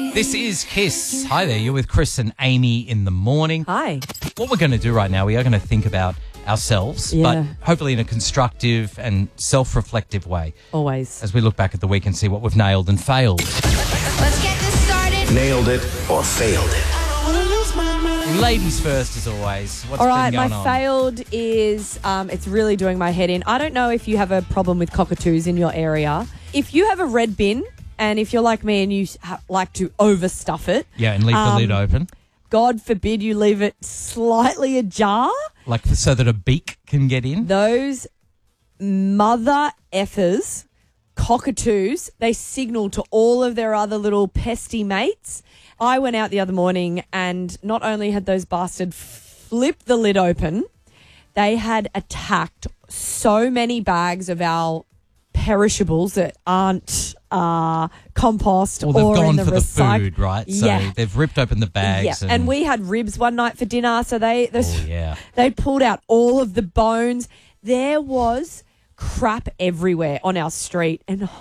This is Kiss. Hi there, you're with Chris and Amy in the morning. Hi. What we're going to do right now, we are going to think about ourselves, but hopefully in a constructive and self-reflective way. Always. As we look back at the week and see what we've nailed and failed. Let's get this started. Nailed it or failed it. Ladies first, as always. What's All right, been going my on? failed is it's really doing my head in. I don't know if you have a problem with cockatoos in your area. If you have a red bin and if you're like me and you like to overstuff it. Yeah, and leave the lid open. God forbid you leave it slightly ajar. Like so that a beak can get in. Those mother effers, cockatoos, they signal to all of their other little pesty mates. I went out the other morning and not only had those bastards flipped the lid open, they had attacked so many bags of our perishables that aren't compost Well, they've or gone in the for the recycle. food, right? So Yeah. they've ripped open the bags. Yeah, and we had ribs one night for dinner, so they pulled out all of the bones. There was crap everywhere on our street, and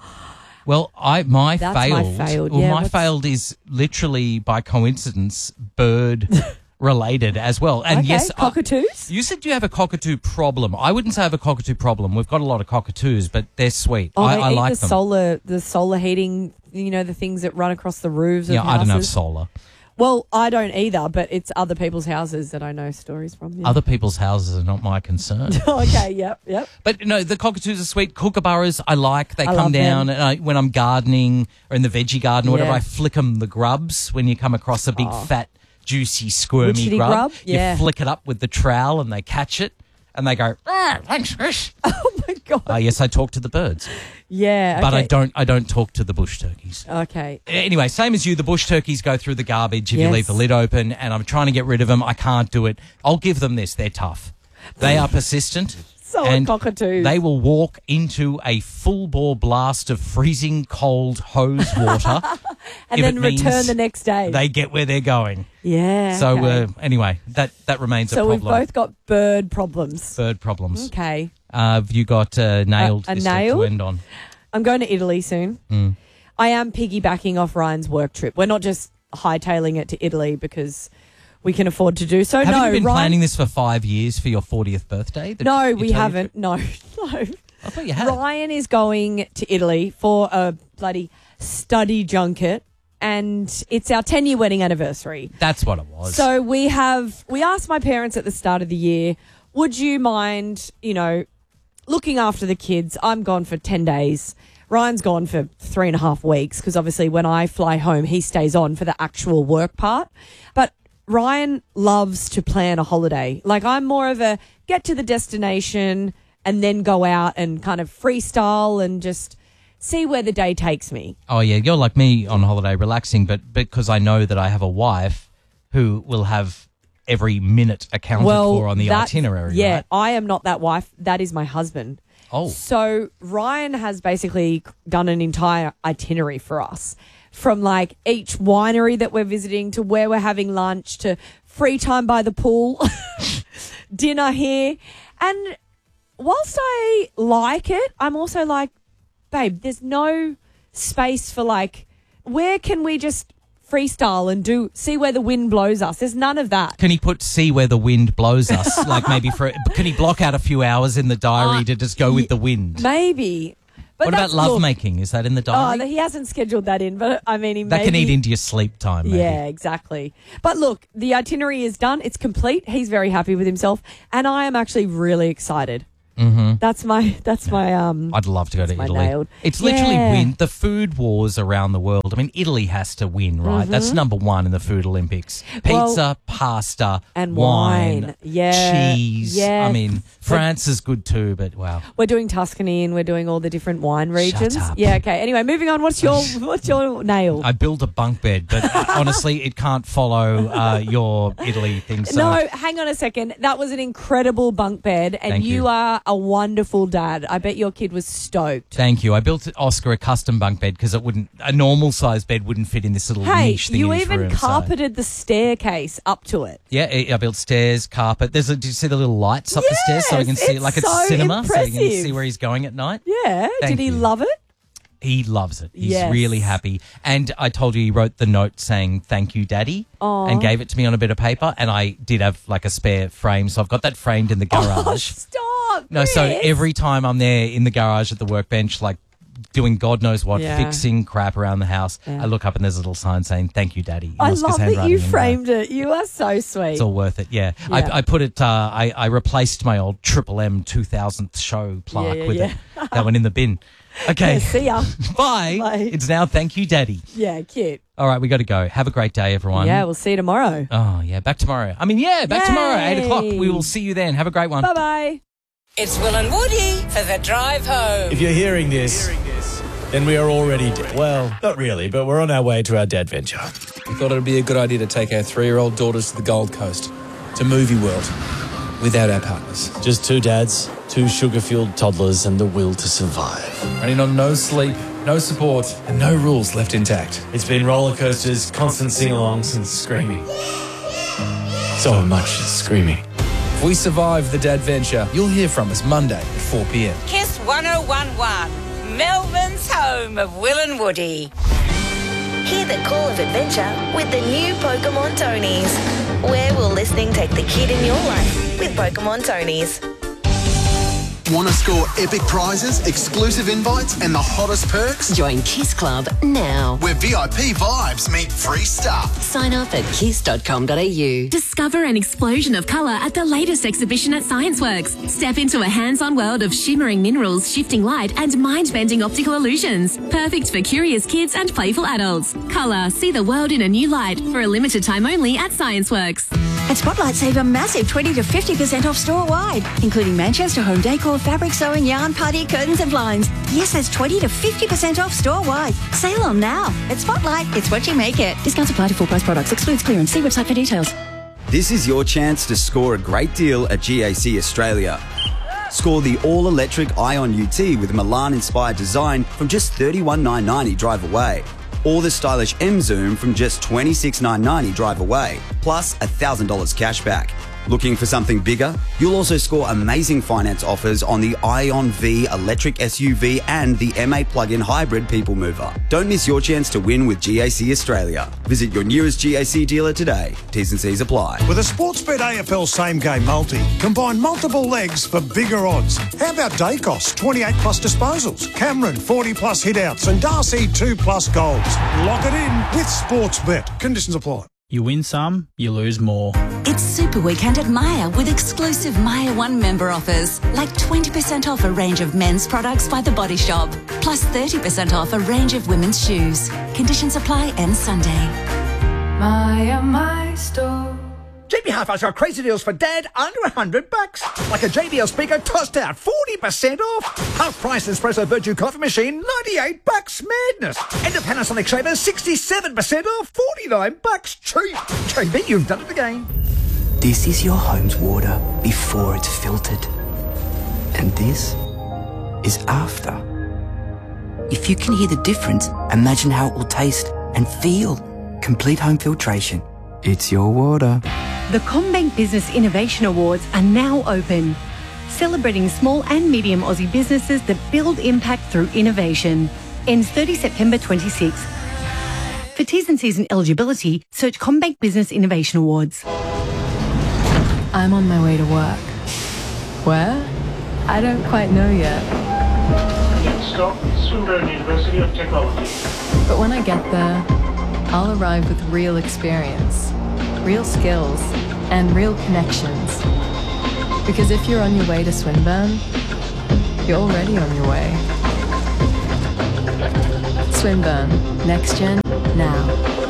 Well, my That's my failed. failed, Well, yeah, my what's- failed is literally by coincidence bird related as well. And okay, yes, cockatoos. you said you have a cockatoo problem. I wouldn't say I have a cockatoo problem. We've got a lot of cockatoos, but they're sweet. Oh, I they eat like the them. the solar heating. You know, the things that run across the roofs of Yeah, houses. I don't have solar. Well, I don't either, but it's other people's houses that I know stories from. Yeah. Other people's houses are not my concern. Okay, yep. But no, the cockatoos are sweet. Kookaburras, I like. They I come love down them. and when I'm gardening or in the veggie garden or whatever, Yeah. I flick them the grubs when you come across a big fat, juicy, squirmy Witchetty grub. grub? Yeah. You flick it up with the trowel and they catch it and they go, thanks, Chris. Oh my god. Yes, I talk to the birds, Yeah, okay. but I don't talk to the bush turkeys. Okay. Anyway, same as you, the bush turkeys go through the garbage if you Yes. leave the lid open, and I'm trying to get rid of them. I can't do it. I'll give them this. They're tough. They are persistent. So are and cockatoos. They will walk into a full-bore blast of freezing cold hose water. and if then it means return the next day. They get where they're going. yeah. So okay. anyway, that remains a So problem. we've both got bird problems. Bird problems. Okay. Have you got nailed A this week nailed? to end on? I'm going to Italy soon. Mm. I am piggybacking off Ryan's work trip. We're not just hightailing it to Italy because we can afford to do so. Haven't no, you been Ryan, planning this for 5 years for your 40th birthday? the No, we Italy haven't. trip? No. I thought you had. Ryan is going to Italy for a bloody study junket, and it's our 10-year wedding anniversary. That's what it was. So we asked my parents at the start of the year, would you mind, looking after the kids? I'm gone for 10 days. Ryan's gone for 3.5 weeks because obviously when I fly home, he stays on for the actual work part. But Ryan loves to plan a holiday. Like I'm more of a get to the destination and then go out and kind of freestyle and just see where the day takes me. Oh, yeah, you're like me on holiday, relaxing, but because I know that I have a wife who will have every minute accounted for on the itinerary, Yeah, right? I am not that wife. That is my husband. Oh. So Ryan has basically done an entire itinerary for us, from like each winery that we're visiting to where we're having lunch to free time by the pool, dinner here. And whilst I like it, I'm also like, babe, there's no space for like, where can we just freestyle and see where the wind blows us? There's none of that. Can he see where the wind blows us? Like maybe can he block out a few hours in the diary to just go with the wind? Maybe. But What about lovemaking? Is that in the diary? Oh, he hasn't scheduled that in, but I mean, that can eat into your sleep time, maybe. Yeah, exactly. But look, the itinerary is done. It's complete. He's very happy with himself, and I am actually really excited. Mm-hmm. That's my. I'd love to go to my Italy. nailed. It's literally Yeah. win the food wars around the world. I mean, Italy has to win, right? That's number one in the food Olympics. Pizza, Well, pasta, and wine. Yeah, cheese. yeah. I mean, France is good too, but wow. We're doing Tuscany and we're doing all the different wine regions. up. Yeah. Okay. Anyway, moving on. What's your nail? I built a bunk bed, but honestly, it can't follow your Italy thing. So No, hang on a second. That was an incredible bunk bed, and Thank you. you are a wonderful dad. I bet your kid was stoked. Thank you. I built Oscar a custom bunk bed because a normal size bed wouldn't fit in this little Hey, niche thing you in his even room. So- carpeted the staircase up to it. Yeah, I built stairs, carpet. Did you see the little lights up the stairs so we can Yes, see it like it's it's so cinema, so you can impressive. see where he's going at night? Yeah. Thank Did he you. love it? He loves it. He's Yes. really happy. And I told you he wrote the note saying, thank you, Daddy, and gave it to me on a bit of paper. And I did have like a spare frame. So I've got that framed in the garage. Oh, stop. No, so Chris. every time I'm there in the garage at the workbench, like doing God knows what, Yeah. fixing crap around the house, Yeah. I look up and there's a little sign saying, thank you, Daddy. in I Oscar's love that handwriting you in framed it. You are so sweet. It's all worth it, yeah. Yeah. I put it, I replaced my old Triple M 2000th show plaque Yeah, with yeah. it. That went in the bin. Okay. Yeah, see ya. Bye. Bye. It's now thank you, Daddy. Yeah, cute. All right, we got to go. Have a great day, everyone. Yeah, we'll see you tomorrow. Oh, yeah, back tomorrow. Back tomorrow, 8 o'clock. We will see you then. Have a great one. Bye-bye. It's Will and Woody for the drive home. If you're hearing this, then we are already dead. Well, not really, but we're on our way to our dad venture. We thought it would be a good idea to take our 3-year-old daughters to the Gold Coast, to Movie World, without our partners. Just 2 dads, 2 sugar-fueled toddlers, and the will to survive. Running on no sleep, no support, and no rules left intact. It's been roller coasters, constant sing-alongs, and screaming. So much screaming. If we survive the dad venture, you'll hear from us Monday at 4 p.m. Kiss 1011, Melbourne's home of Will and Woody. Hear the call of adventure with the new Pokemon Tonys. Where will listening take the kid in your life with Pokemon Tonys? Want to score epic prizes, exclusive invites, and the hottest perks? Join Kiss Club now. Where VIP vibes meet free stuff. Sign up at kiss.com.au. Discover an explosion of colour at the latest exhibition at ScienceWorks. Step into a hands-on world of shimmering minerals, shifting light, and mind-bending optical illusions. Perfect for curious kids and playful adults. Colour, see the world in a new light for a limited time only at ScienceWorks. At Spotlight, save a massive 20 to 50% off store-wide, including Manchester home decor, fabric sewing, yarn, party, curtains and blinds. Yes, that's 20 to 50% off store-wide. Sale on now. At Spotlight, it's what you make it. Discounts apply to full-price products. Excludes clearance. See website for details. This is your chance to score a great deal at GAC Australia. Score the all-electric Ion UT with Milan-inspired design from just $31,990 drive away. Or the stylish M-Zoom from just $26,990 drive away, plus $1,000 cash back. Looking for something bigger? You'll also score amazing finance offers on the Ion V electric SUV and the MA plug-in hybrid people mover. Don't miss your chance to win with GAC Australia. Visit your nearest GAC dealer today. T's and C's apply. With a Sportsbet AFL Same Game Multi, combine multiple legs for bigger odds. How about Dacos, 28 plus disposals, Cameron, 40 plus hitouts, and Darcy, 2 plus goals. Lock it in with Sportsbet. Conditions apply. You win some, you lose more. It's Super Weekend at Myer with exclusive Myer One member offers, like 20% off a range of men's products by The Body Shop, plus 30% off a range of women's shoes. Conditions apply end Sunday. Myer, my store. JB Hi-Fi's got crazy deals for Dad under $100. Like a JBL speaker tossed out 40% off. Half price espresso virtue coffee machine, $98. Madness. And a Panasonic shaver, 67% off, $49. Cheap. JB, you've done it again. This is your home's water before it's filtered. And this is after. If you can hear the difference, imagine how it will taste and feel. Complete home filtration. It's your water. The CommBank Business Innovation Awards are now open, celebrating small and medium Aussie businesses that build impact through innovation. Ends 30 September 26. For T's and C's and eligibility, search CommBank Business Innovation Awards. I'm on my way to work. Where? I don't quite know yet. Next stop, Swinburne University of Technology. But when I get there, I'll arrive with real experience, real skills, and real connections. Because if you're on your way to Swinburne, you're already on your way. Swinburne, next gen, now.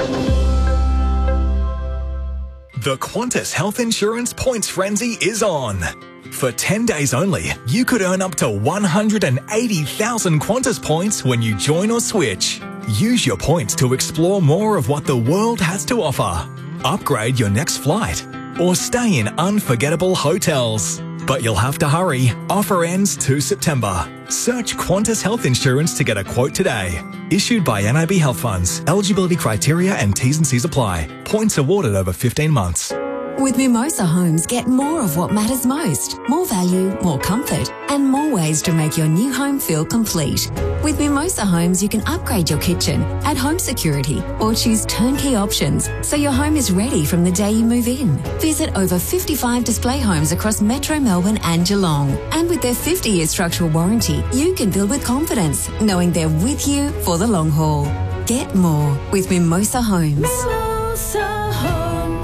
The Qantas Health Insurance Points Frenzy is on. For 10 days only, you could earn up to 180,000 Qantas points when you join or switch. Use your points to explore more of what the world has to offer. Upgrade your next flight or stay in unforgettable hotels. But you'll have to hurry. Offer ends 2 September. Search Qantas Health Insurance to get a quote today. Issued by NIB Health Funds. Eligibility criteria and T's and C's apply. Points awarded over 15 months. With Mimosa Homes, get more of what matters most. More value, more comfort, and more ways to make your new home feel complete. With Mimosa Homes, you can upgrade your kitchen, add home security, or choose turnkey options so your home is ready from the day you move in. Visit over 55 display homes across Metro Melbourne and Geelong. And with their 50-year structural warranty, you can build with confidence, knowing they're with you for the long haul. Get more with Mimosa Homes. Mimosa Homes.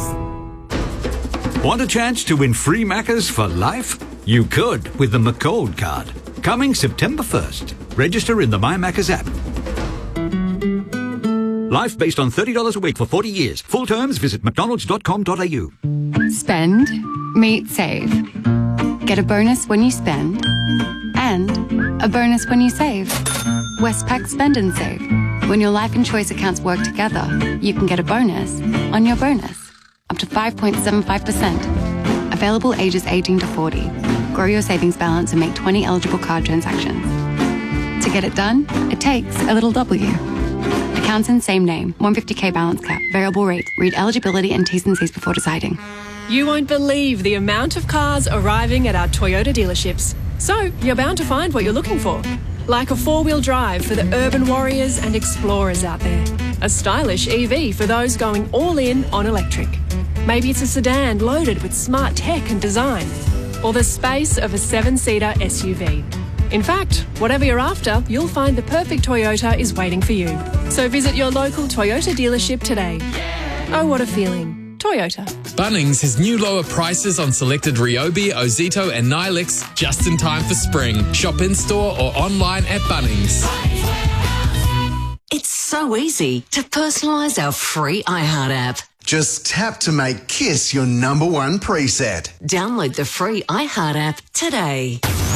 Want a chance to win free Maccas for life? You could with the McCold card. Coming September 1st. Register in the My Maccas app. Life based on $30 a week for 40 years. Full terms, visit mcdonalds.com.au. Spend, meet, save. Get a bonus when you spend and a bonus when you save. Westpac Spend and Save. When your life and choice accounts work together, you can get a bonus on your bonus. Up to 5.75%. Available ages 18 to 40. Grow your savings balance and make 20 eligible card transactions. To get it done, it takes a little W. Accounts in same name. 150k balance cap. Variable rate. Read eligibility and T's and C's before deciding. You won't believe the amount of cars arriving at our Toyota dealerships. So you're bound to find what you're looking for. Like a four-wheel drive for the urban warriors and explorers out there. A stylish EV for those going all in on electric. Maybe it's a sedan loaded with smart tech and design. Or the space of a 7-seater SUV. In fact, whatever you're after, you'll find the perfect Toyota is waiting for you. So visit your local Toyota dealership today. Oh, what a feeling. Toyota. Bunnings has new lower prices on selected Ryobi, Ozito and Nilix just in time for spring. Shop in-store or online at Bunnings. It's so easy to personalise our free iHeart app. Just tap to make Kiss your #1 preset. Download the free iHeart app today.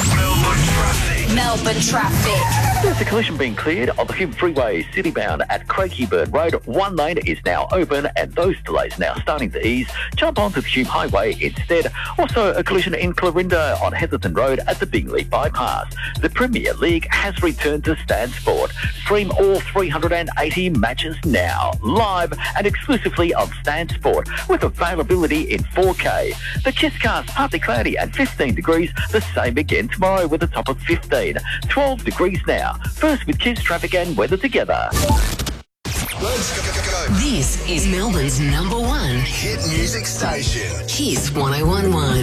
Melbourne traffic. There's a collision being cleared on the Hume Freeway citybound at Craigieburn Road. One lane is now open and those delays now starting to ease. Jump onto the Hume Highway instead. Also a collision in Clarinda on Heatherton Road at the Bingley Bypass. The Premier League has returned to Stan Sport. Stream all 380 matches now, live and exclusively on Stan Sport with availability in 4K. The Kisscast partly cloudy and 15 degrees. The same again tomorrow with a top of 15. 12 degrees now. First with Kiss traffic and weather together. Let's go. This is Melbourne's #1 hit music station. Kiss 1011.